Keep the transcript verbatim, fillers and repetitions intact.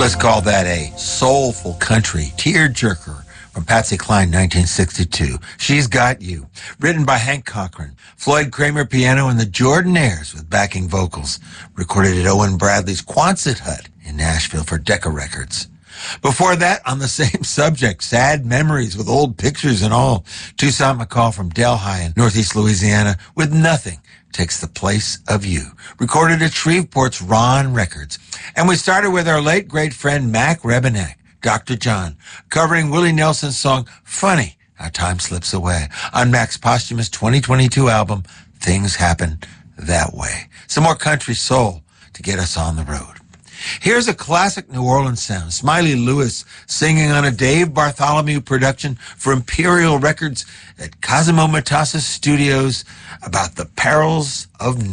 Let's call that a soulful country tearjerker from Patsy Cline, nineteen sixty-two. She's Got You. Written by Hank Cochran. Floyd Kramer piano and the Jordanaires with backing vocals. Recorded at Owen Bradley's Quonset Hut in Nashville for Decca Records. Before that, on the same subject, Sad Memories with old pictures and all. Toussaint McCall from Delhi in Northeast Louisiana with Nothing Takes the Place of You. Recorded at Shreveport's Ron Records. And we started with our late great friend Mac Rebennack, Doctor John, covering Willie Nelson's song Funny How Time Slips Away on Mac's posthumous twenty twenty-two album, Things Happen That Way. Some more country soul to get us on the road. Here's a classic New Orleans sound. Smiley Lewis singing on a Dave Bartholomew production for Imperial Records at Cosimo Matassa's studios about the perils of